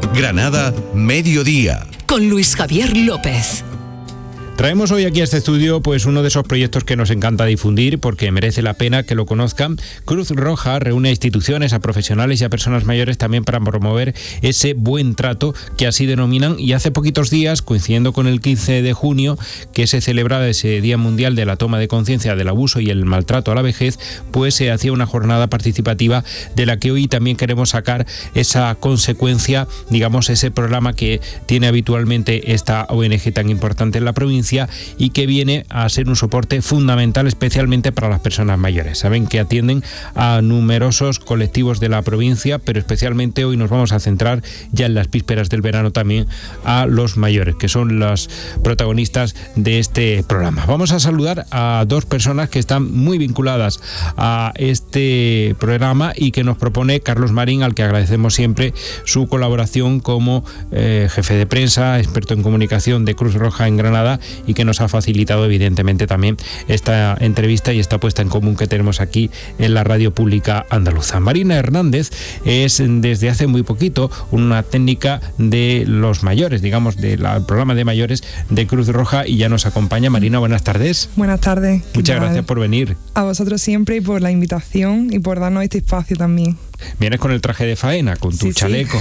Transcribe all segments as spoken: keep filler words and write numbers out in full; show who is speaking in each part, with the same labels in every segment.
Speaker 1: Granada, mediodía.
Speaker 2: Con Luis Javier López.
Speaker 3: Traemos hoy aquí a este estudio pues uno de esos proyectos que nos encanta difundir porque merece la pena que lo conozcan. Cruz Roja reúne a instituciones, a profesionales y a personas mayores también para promover ese buen trato que así denominan, y hace poquitos días, coincidiendo con el quince de junio, que se celebraba ese Día Mundial de la Toma de Conciencia del Abuso y el Maltrato a la Vejez, pues se hacía una jornada participativa de la que hoy también queremos sacar esa consecuencia, digamos, ese programa que tiene habitualmente esta O N G tan importante en la provincia y que viene a ser un soporte fundamental especialmente para las personas mayores. Saben que atienden a numerosos colectivos de la provincia, pero especialmente hoy nos vamos a centrar ya en las vísperas del verano también a los mayores, que son los protagonistas de este programa. Vamos a saludar a dos personas que están muy vinculadas a este programa y que nos propone Carlos Marín, al que agradecemos siempre su colaboración como eh, jefe de prensa, experto en comunicación de Cruz Roja en Granada, y que nos ha facilitado evidentemente también esta entrevista y esta puesta en común que tenemos aquí en la radio pública andaluza. Marina Hernández es desde hace muy poquito una técnica de los mayores, digamos, del programa de mayores de Cruz Roja, y ya nos acompaña. Marina, buenas tardes.
Speaker 4: Buenas tardes.
Speaker 3: Muchas gracias por venir.
Speaker 4: A vosotros siempre, y por la invitación y por darnos este espacio también.
Speaker 3: Vienes con el traje de faena, con tu sí, chaleco.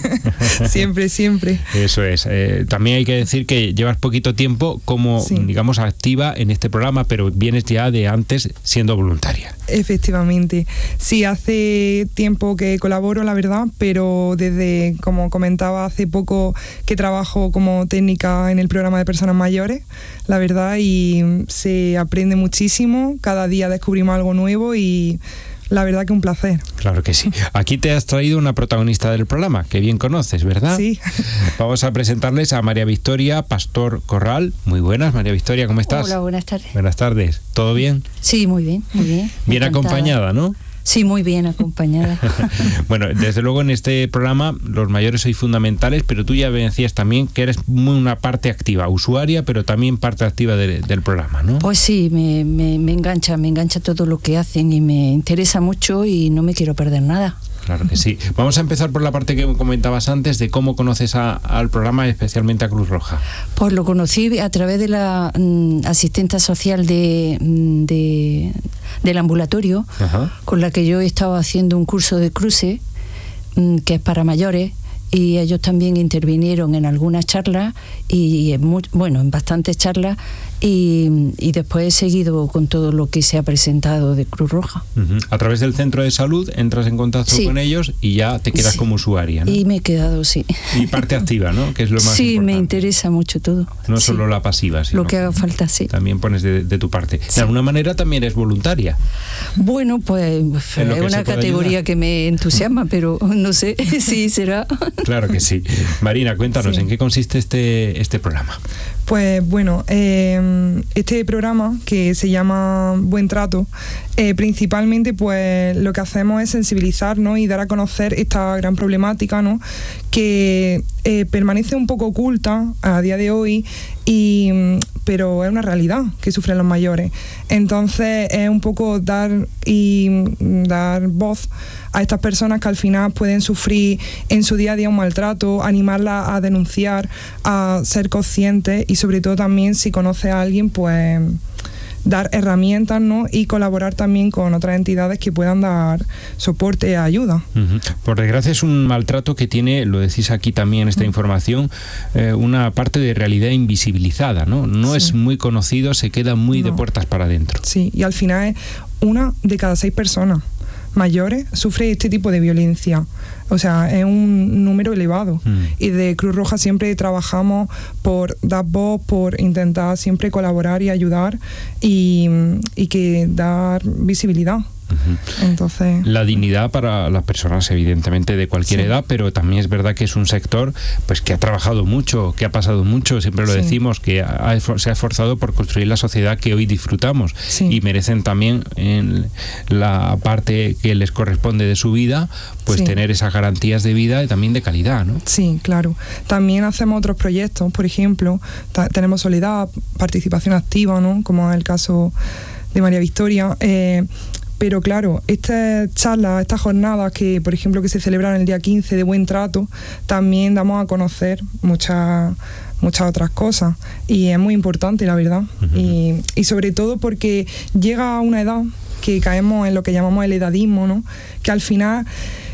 Speaker 4: Sí. siempre, siempre.
Speaker 3: Eso es. Eh, también hay que decir que llevas poquito tiempo como, sí. digamos, activa en este programa, pero vienes ya de antes siendo voluntaria.
Speaker 4: Efectivamente. Sí, hace tiempo que colaboro, la verdad, pero desde, como comentaba, hace poco que trabajo como técnica en el programa de personas mayores, la verdad, y se aprende muchísimo. Cada día descubrimos algo nuevo y la verdad que un placer.
Speaker 3: Claro que sí. Aquí te has traído una protagonista del programa, que bien conoces, ¿verdad?
Speaker 4: Sí.
Speaker 3: Vamos a presentarles a María Victoria Pastor Corral. Muy buenas, María Victoria, ¿cómo estás?
Speaker 5: Hola, buenas tardes.
Speaker 3: Buenas tardes. ¿Todo bien?
Speaker 5: Sí, muy bien, muy bien.
Speaker 3: Bien encantada. Acompañada, ¿no?
Speaker 5: Sí, muy bien acompañada.
Speaker 3: Bueno, desde luego en este programa los mayores sois fundamentales, pero tú ya me decías también que eres muy una parte activa, usuaria, pero también parte activa de, del programa, ¿no?
Speaker 5: Pues sí, me, me, me engancha, me engancha todo lo que hacen y me interesa mucho y no me quiero perder nada.
Speaker 3: Claro que sí. Vamos a empezar por la parte que comentabas antes de cómo conoces a, al programa, especialmente a Cruz Roja.
Speaker 5: Pues lo conocí a través de la mm, asistenta social de, de, del ambulatorio, ajá, con la que yo estaba haciendo un curso de cruce, mm, que es para mayores, y ellos también intervinieron en algunas charlas, y en muy, bueno, en bastantes charlas, y, y después he seguido con todo lo que se ha presentado de Cruz Roja.
Speaker 3: Uh-huh. A través del centro de salud entras en contacto sí. con ellos y ya te quedas sí. como usuaria, ¿no?
Speaker 5: Y me he quedado, sí.
Speaker 3: Y parte activa, ¿no? Que es lo más
Speaker 5: sí,
Speaker 3: importante.
Speaker 5: Me interesa mucho todo.
Speaker 3: No
Speaker 5: sí.
Speaker 3: solo la pasiva, sino
Speaker 5: lo que haga falta, sí.
Speaker 3: También pones de, de tu parte.
Speaker 5: Sí.
Speaker 3: De alguna manera también eres voluntaria.
Speaker 5: Bueno, pues es, es una categoría ayudar. Que me entusiasma, pero no sé si será.
Speaker 3: Claro que sí. Marina, cuéntanos, sí. ¿en qué consiste este, este programa?
Speaker 4: Pues bueno, eh, este programa que se llama Buen Trato, eh, principalmente pues lo que hacemos es sensibilizar, ¿no? Y dar a conocer esta gran problemática, ¿no? Que eh, permanece un poco oculta a día de hoy, y, pero es una realidad que sufren los mayores. Entonces es un poco dar y dar voz a estas personas que al final pueden sufrir en su día a día un maltrato, animarlas a denunciar, a ser conscientes, y sobre todo también si conoce a alguien, pues dar herramientas, ¿no? Y colaborar también con otras entidades que puedan dar soporte e ayuda.
Speaker 3: Uh-huh. Por desgracia es un maltrato que tiene, lo decís aquí también en esta uh-huh. información, eh, una parte de realidad invisibilizada, ¿no? No sí. es muy conocido, se queda muy no. de puertas para adentro.
Speaker 4: Sí, y al final es una de cada seis personas mayores sufre este tipo de violencia. O sea, es un número elevado. Mm. Y de Cruz Roja siempre trabajamos por dar voz, por intentar siempre colaborar y ayudar, y, y que dar visibilidad. Uh-huh. Entonces,
Speaker 3: la dignidad para las personas, evidentemente, de cualquier sí. edad, pero también es verdad que es un sector pues que ha trabajado mucho, que ha pasado mucho, siempre lo sí. decimos, que ha, se ha esforzado por construir la sociedad que hoy disfrutamos, sí. y merecen también en la parte que les corresponde de su vida, pues sí. tener esas garantías de vida y también de calidad, ¿no?
Speaker 4: Sí, claro. También hacemos otros proyectos, por ejemplo, ta- tenemos Soledad, participación activa, ¿no? Como es el caso de María Victoria. Eh, Pero claro, estas charlas, estas jornadas que, por ejemplo, que se celebran el día quince de Buen Trato, también damos a conocer muchas muchas otras cosas, y es muy importante, la verdad. Uh-huh. y, y sobre todo porque llega a una edad que caemos en lo que llamamos el edadismo, ¿no? Que al final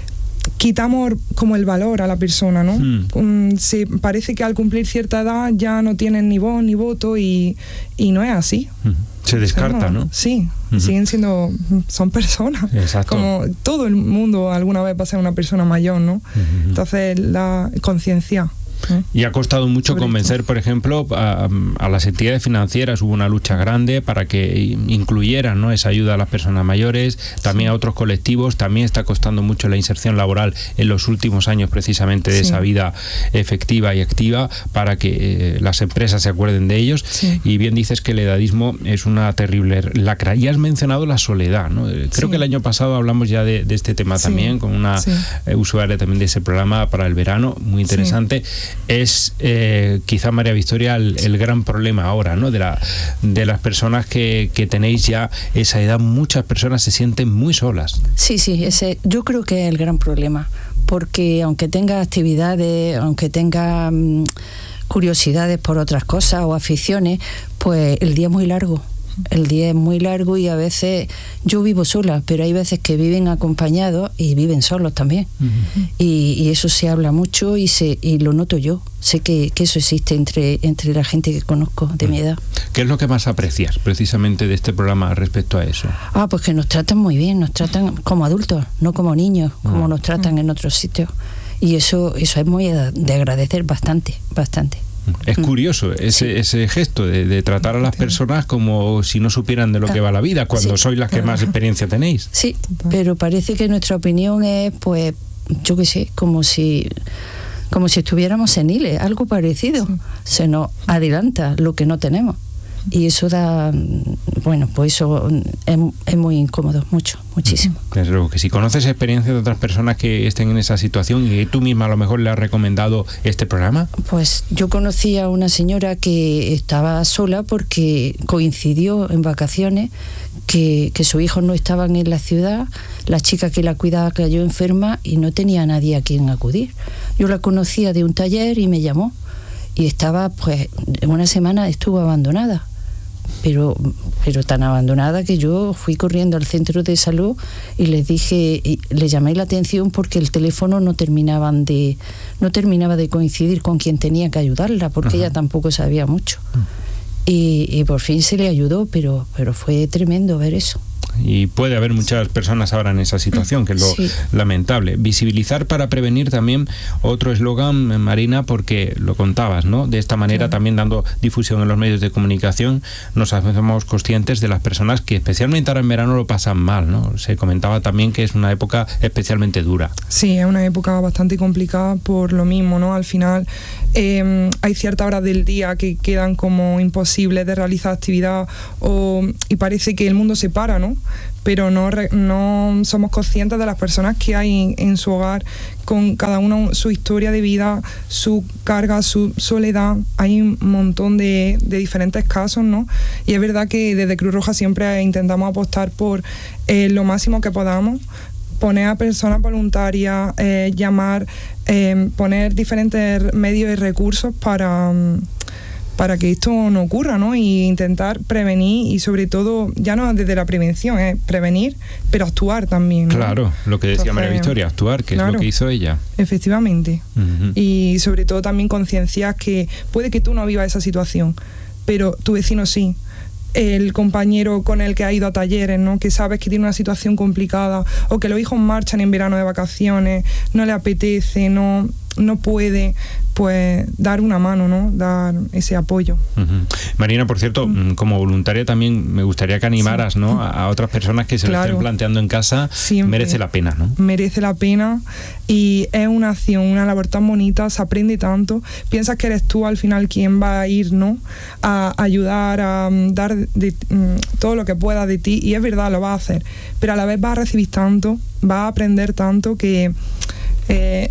Speaker 4: quitamos como el valor a la persona, ¿no? Mm. Um, se parece que al cumplir cierta edad ya no tienen ni voz ni voto, y, y no es así.
Speaker 3: Mm. Se descarta, ¿no?
Speaker 4: Sí, uh-huh. siguen siendo, son personas.
Speaker 3: Exacto.
Speaker 4: Como todo el mundo alguna vez va a ser una persona mayor, ¿no? Uh-huh. Entonces, la conciencia. ¿Eh?
Speaker 3: Y ha costado mucho convencer, por ejemplo, a, a las entidades financieras. Hubo una lucha grande para que incluyeran, ¿no?, esa ayuda a las personas mayores, también sí. a otros colectivos. También está costando mucho la inserción laboral en los últimos años, precisamente de sí. esa vida efectiva y activa, para que eh, las empresas se acuerden de ellos. Sí. Y bien dices que el edadismo es una terrible lacra. Y has mencionado la soledad, ¿no? Creo sí. que el año pasado hablamos ya de, de este tema sí. también, con una sí. eh, usuaria también de ese programa para el verano, muy interesante. Sí. Es eh, quizá, María Victoria, el, el gran problema ahora, ¿no? De, la, de las personas que, que tenéis ya esa edad. Muchas personas se sienten muy solas.
Speaker 5: Sí, sí, ese, yo creo que es el gran problema, porque aunque tenga actividades, aunque tenga um, curiosidades por otras cosas o aficiones, pues el día es muy largo. El día es muy largo y a veces yo vivo sola, pero hay veces que viven acompañados y viven solos también. Uh-huh. y, y eso se habla mucho y se y lo noto yo. Sé que, que eso existe entre, entre la gente que conozco de uh-huh. mi edad.
Speaker 3: ¿Qué es lo que más aprecias precisamente de este programa respecto a eso?
Speaker 5: Ah, pues que nos tratan muy bien, nos tratan como adultos, no como niños, como uh-huh. nos tratan en otros sitios. Y eso, eso es muy de agradecer bastante, bastante.
Speaker 3: Es curioso ese, sí. ese gesto de, de tratar a las personas como si no supieran de lo que va la vida, cuando sí. sois las que más experiencia tenéis.
Speaker 5: Sí, pero parece que nuestra opinión es, pues, yo qué sé, como si como si estuviéramos seniles, algo parecido. Sí. Se nos adelanta lo que no tenemos. Y eso da, bueno, pues eso es, es muy incómodo, mucho, muchísimo.
Speaker 3: Desde luego que si conoces experiencias de otras personas que estén en esa situación y tú misma a lo mejor le has recomendado este programa.
Speaker 5: Pues yo conocí a una señora que estaba sola porque coincidió en vacaciones que, que sus hijos no estaban en la ciudad, la chica que la cuidaba cayó enferma y no tenía nadie a quien acudir. Yo la conocía de un taller y me llamó y estaba, pues, en una semana estuvo abandonada. Pero, pero tan abandonada que yo fui corriendo al centro de salud y les dije, y le llamé la atención porque el teléfono no terminaban de, no terminaba de coincidir con quien tenía que ayudarla, porque Ajá. ella tampoco sabía mucho. Y, y por fin se le ayudó, pero, pero fue tremendo ver eso.
Speaker 3: Y puede haber muchas personas ahora en esa situación, que es lo sí. lamentable. Visibilizar para prevenir también, otro eslogan, Marina, porque lo contabas, ¿no? De esta manera, claro. también dando difusión en los medios de comunicación, nos hacemos conscientes de las personas que especialmente ahora en verano lo pasan mal, ¿no? Se comentaba también que es una época especialmente dura.
Speaker 4: Sí, es una época bastante complicada por lo mismo, ¿no? Al final eh, hay ciertas horas del día que quedan como imposibles de realizar actividad o, y parece que el mundo se para, ¿no? Pero no, no somos conscientes de las personas que hay en, en su hogar, con cada uno su historia de vida, su carga, su soledad. Hay un montón de, de diferentes casos, ¿no? Y es verdad que desde Cruz Roja siempre intentamos apostar por eh, lo máximo que podamos, poner a personas voluntarias, eh, llamar, eh, poner diferentes medios y recursos para... Um, para que esto no ocurra, ¿no? Y intentar prevenir y sobre todo, ya no desde la prevención, es prevenir, pero actuar también, ¿no?
Speaker 3: Claro, lo que decía Entonces, María Victoria, actuar, que claro, es lo que hizo ella.
Speaker 4: Efectivamente. Uh-huh. Y sobre todo también concienciar que puede que tú no vivas esa situación, pero tu vecino sí. El compañero con el que ha ido a talleres, ¿no? Que sabes que tiene una situación complicada o que los hijos marchan en verano de vacaciones, no le apetece, no, no puede, pues dar una mano, ¿no? Dar ese apoyo. Uh-huh.
Speaker 3: Marina, por cierto, uh-huh. como voluntaria también me gustaría que animaras, sí. ¿no? a, a otras personas que se claro. lo estén planteando en casa. Siempre. Merece la pena, ¿no?
Speaker 4: Merece la pena y es una acción, una labor tan bonita, se aprende tanto. Piensas que eres tú al final quien va a ir, ¿no? A ayudar, a um, dar de, um, todo lo que pueda de ti, y es verdad, lo vas a hacer, pero a la vez vas a recibir tanto, vas a aprender tanto que eh, es un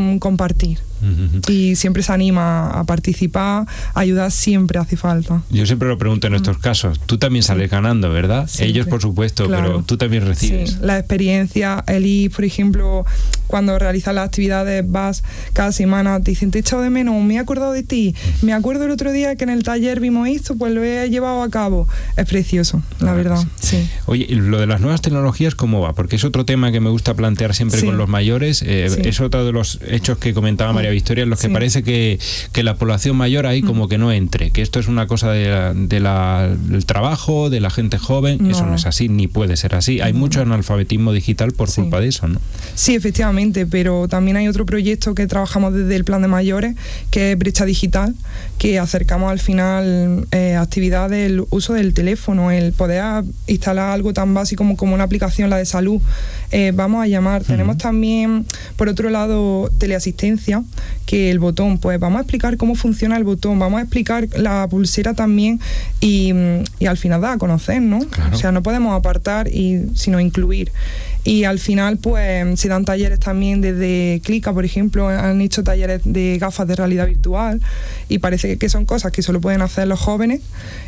Speaker 4: un compartir. Uh-huh. Y siempre se anima a participar, ayudar siempre hace falta.
Speaker 3: Yo siempre lo pregunto en estos casos, tú también sales sí. ganando, ¿verdad? Siempre. Ellos por supuesto, claro. pero tú también recibes.
Speaker 4: Sí. La experiencia, el ir, por ejemplo, cuando realizas las actividades, vas cada semana, te dicen, te he echado de menos, me he acordado de ti, uh-huh. me acuerdo el otro día que en el taller vimos esto, pues lo he llevado a cabo. Es precioso, la claro, verdad. Sí. Sí.
Speaker 3: Oye, lo de las nuevas tecnologías, ¿cómo va? Porque es otro tema que me gusta plantear siempre sí. con los mayores, eh, sí. es otro de los hechos que comentaba María Victoria, en los que sí. parece que, que la población mayor ahí como que no entre, que esto es una cosa de la, de la, del trabajo, de la gente joven, no. eso no es así, ni puede ser así. Hay no. mucho analfabetismo digital por sí. culpa de eso, ¿no?
Speaker 4: Sí, efectivamente, pero también hay otro proyecto que trabajamos desde el Plan de Mayores, que es Brecha Digital, que acercamos al final eh, actividades, el uso del teléfono, el poder instalar algo tan básico como, como una aplicación, la de salud, eh, vamos a llamar. Uh-huh. Tenemos también, por otro lado, teleasistencia, que el botón, pues vamos a explicar cómo funciona el botón, vamos a explicar la pulsera también y, y al final da a conocer, ¿no? Claro. O sea, no podemos apartar y sino incluir. Y al final, pues, se dan talleres también desde Clica, por ejemplo, han hecho talleres de gafas de realidad virtual y parece que son cosas que solo pueden hacer los jóvenes.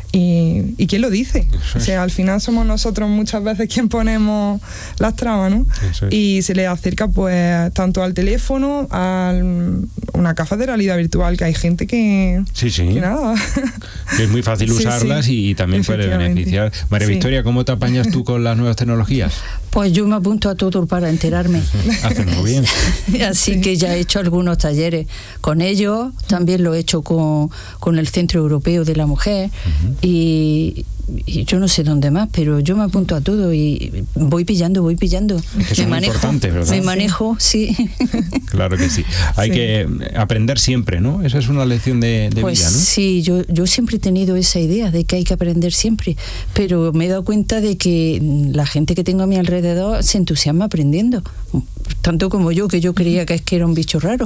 Speaker 4: Y, ¿Y quién lo dice? O sea, al final somos nosotros muchas veces quien ponemos las trabas, ¿no? Y se le acerca pues tanto al teléfono, a una gafa de realidad virtual, que hay gente que...
Speaker 3: Sí, sí.
Speaker 4: Que nada.
Speaker 3: Que es muy fácil sí, usarlas sí. y también puede beneficiar. María sí. Victoria, ¿cómo te apañas tú con las nuevas tecnologías?
Speaker 5: Pues yo me apunto a todo para enterarme.
Speaker 3: Haces muy bien.
Speaker 5: Así sí. que ya he hecho algunos talleres con ellos, también lo he hecho con, con el Centro Europeo de la Mujer. Uh-huh. Y, y yo no sé dónde más, pero yo me apunto a todo y voy pillando, voy pillando.
Speaker 3: Que me manejo,
Speaker 5: ¿verdad? Me manejo, sí.
Speaker 3: Claro que sí. Hay sí. que aprender siempre, ¿no? Esa es una lección de, de
Speaker 5: pues
Speaker 3: vida, ¿no?
Speaker 5: Sí, yo, yo siempre he tenido esa idea de que hay que aprender siempre, pero me he dado cuenta de que la gente que tengo a mi alrededor se entusiasma aprendiendo, tanto como yo, que yo creía que es que era un bicho raro.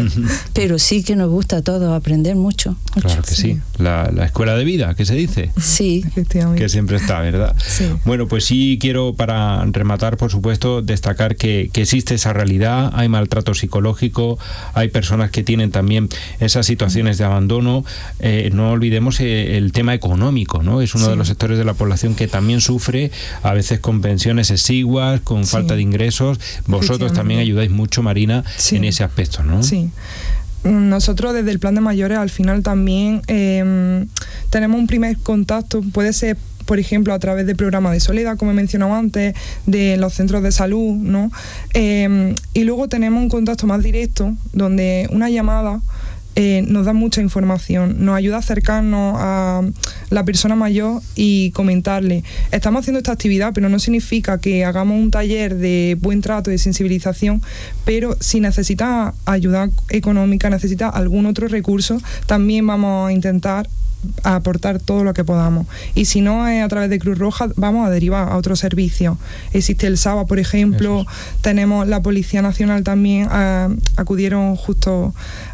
Speaker 5: Pero sí que nos gusta a todos aprender mucho. mucho.
Speaker 3: Claro que sí. sí. La, la escuela de vida, ¿qué se dice?
Speaker 5: Sí.
Speaker 3: Que siempre está, ¿verdad?
Speaker 4: Sí.
Speaker 3: Bueno, pues sí quiero, para rematar, por supuesto, destacar que, que existe esa realidad, hay maltrato psicológico, hay personas que tienen también esas situaciones de abandono. Eh, no olvidemos eh, el tema económico, ¿no? Es uno sí. de los sectores de la población que también sufre, a veces con pensiones exiguas, con sí. falta de ingresos. Vosotros también ayudáis mucho, Marina, sí. en ese aspecto, ¿no?
Speaker 4: Sí. Nosotros desde el Plan de Mayores al final también eh, tenemos un primer contacto, puede ser por ejemplo a través del programa de Soledad, como he mencionado antes, de los centros de salud, ¿no? Eh, y luego tenemos un contacto más directo, donde una llamada Eh, nos da mucha información, nos ayuda a acercarnos a la persona mayor y comentarle, estamos haciendo esta actividad, pero no significa que hagamos un taller de buen trato, de sensibilización, pero si necesita ayuda económica, necesita algún otro recurso, también vamos a intentar a aportar todo lo que podamos, y si no es a través de Cruz Roja, vamos a derivar a otros servicios. Existe el SABA, por ejemplo, es. Tenemos la Policía Nacional también, a, acudieron justo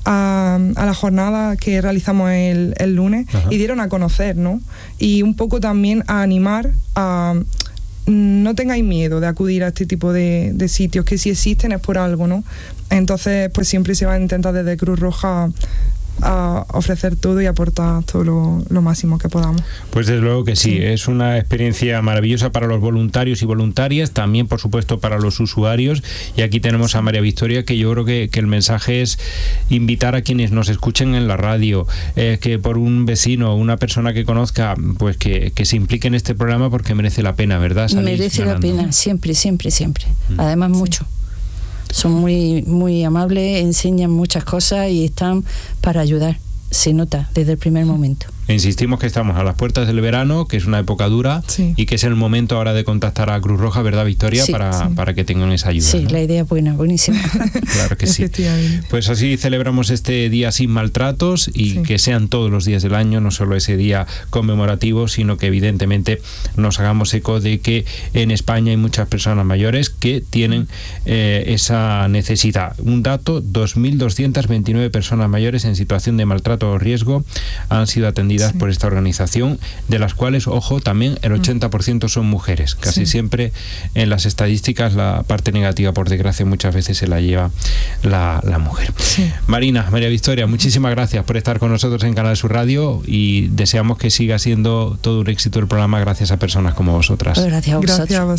Speaker 4: a, a la jornada que realizamos el, el lunes. Ajá. Y dieron a conocer, ¿no? Y un poco también a animar a no tengáis miedo de acudir a este tipo de, de sitios, que si existen es por algo, ¿no? Entonces pues siempre se va a intentar desde Cruz Roja a ofrecer todo y aportar todo lo, lo máximo que podamos.
Speaker 3: Pues desde luego que sí, sí, es una experiencia maravillosa para los voluntarios y voluntarias, también por supuesto para los usuarios, y aquí tenemos a María Victoria, que yo creo que, que el mensaje es invitar a quienes nos escuchen en la radio, eh, que por un vecino o una persona que conozca, pues que, que se implique en este programa, porque merece la pena, ¿verdad?
Speaker 5: Merece ganando. La pena, siempre, siempre, siempre, mm. además mucho. Sí. Son muy, muy amables, enseñan muchas cosas y están para ayudar. Se nota desde el primer momento.
Speaker 3: Insistimos que estamos a las puertas del verano, que es una época dura, sí. y que es el momento ahora de contactar a Cruz Roja, ¿verdad, Victoria?
Speaker 5: Sí,
Speaker 3: para,
Speaker 5: sí.
Speaker 3: para que tengan esa ayuda.
Speaker 5: Sí,
Speaker 3: ¿no?
Speaker 5: La idea es buena, buenísima.
Speaker 3: Claro que sí. Pues así celebramos este día sin maltratos, y sí. que sean todos los días del año, no solo ese día conmemorativo, sino que evidentemente nos hagamos eco de que en España hay muchas personas mayores que tienen eh, esa necesidad. Un dato, dos mil doscientas veintinueve personas mayores en situación de maltrato o riesgo han sido atendidas atendidas sí. por esta organización, de las cuales, ojo, también el ochenta por ciento son mujeres. Casi sí. siempre en las estadísticas la parte negativa, por desgracia, muchas veces se la lleva la, la mujer. Sí. Marina, María Victoria, muchísimas gracias por estar con nosotros en Canal Sur Radio y deseamos que siga siendo todo un éxito el programa gracias a personas como vosotras.
Speaker 5: Gracias a vosotros.
Speaker 4: Gracias a vosotros.